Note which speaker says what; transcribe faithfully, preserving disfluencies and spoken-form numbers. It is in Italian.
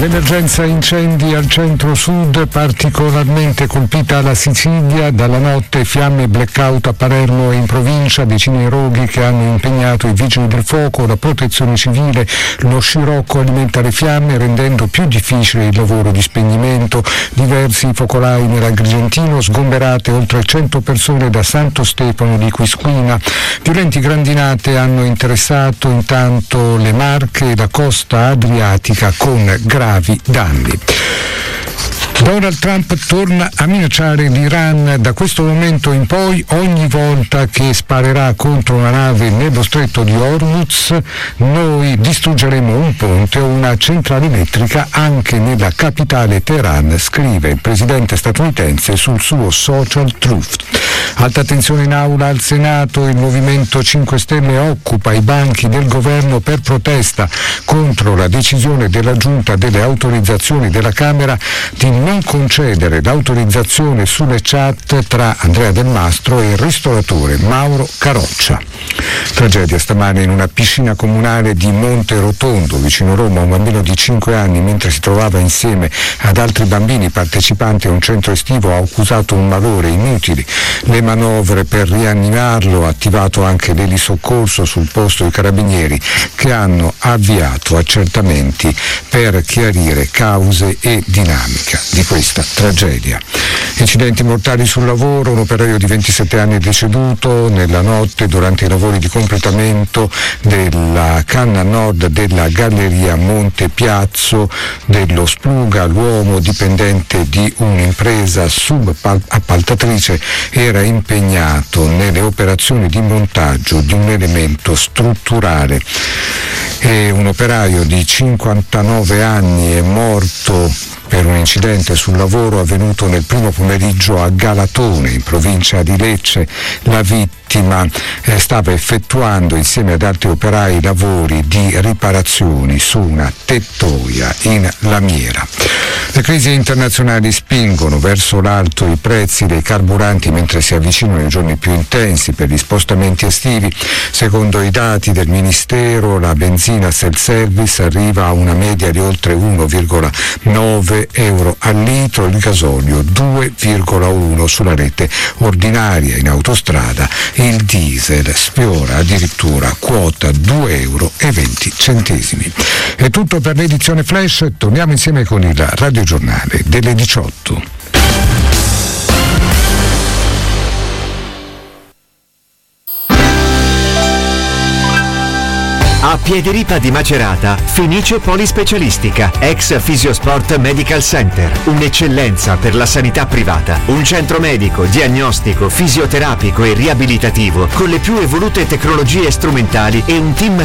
Speaker 1: L'emergenza incendi al centro-sud, particolarmente colpita la Sicilia. Dalla notte fiamme e blackout a Palermo e in provincia, decine di roghi che hanno impegnato i vigili del fuoco, la protezione civile. Lo scirocco alimenta le fiamme rendendo più difficile il lavoro di spegnimento. Diversi focolai nell'Agrigentino, sgomberate oltre cento persone da Santo Stefano di Quisquina. Violenti grandinate hanno interessato intanto le Marche e la costa adriatica con gravi danni. Donald Trump torna a minacciare l'Iran. Da questo momento in poi, ogni volta che sparerà contro una nave nello stretto di Hormuz, noi distruggeremo un ponte o una centrale elettrica anche nella capitale Teheran, scrive il presidente statunitense sul suo social Truth. Alta tensione in aula al Senato, il Movimento cinque Stelle occupa i banchi del governo per protesta contro la decisione della Giunta delle autorizzazioni della Camera di non concedere l'autorizzazione sulle chat tra Andrea Del Mastro e il ristoratore Mauro Caroccia. Tragedia stamane in una piscina comunale di Monte Rotondo, vicino Roma. Un bambino di cinque anni, mentre si trovava insieme ad altri bambini partecipanti a un centro estivo, ha accusato un malore inutili. Le manovre per rianimarlo, attivato anche l'elisoccorso sul posto i carabinieri, che hanno avviato accertamenti per chiarire cause e dinamica di questa tragedia. Incidenti mortali sul lavoro, un operaio di ventisette anni è deceduto nella notte durante i lavori di completamento della canna nord della galleria Monte Piazzo dello Spluga. L'uomo, dipendente di un'impresa subappaltatrice, era impegnato nelle operazioni di montaggio di un elemento strutturale. E un operaio di cinquantanove anni è morto per un incidente sul lavoro avvenuto nel primo pomeriggio a Galatone, in provincia di Lecce. La vittima eh, stava effettuando insieme ad altri operai lavori di riparazioni su una tettoia in lamiera. Le crisi internazionali spingono verso l'alto i prezzi dei carburanti mentre si avvicinano i giorni più intensi per gli spostamenti estivi. Secondo i dati del Ministero, la benzina self-service arriva a una media di oltre uno virgola nove euro al litro, il gasolio due virgola uno sulla rete ordinaria. In autostrada il diesel sfiora addirittura quota due euro e venti centesimi. È tutto per l'edizione Flash, torniamo insieme con il Radio Giornale delle diciotto.
Speaker 2: A Piediripa di Macerata, Fenice Polispecialistica, ex Fisiosport Medical Center, un'eccellenza per la sanità privata, un centro medico, diagnostico, fisioterapico e riabilitativo con le più evolute tecnologie strumentali e un team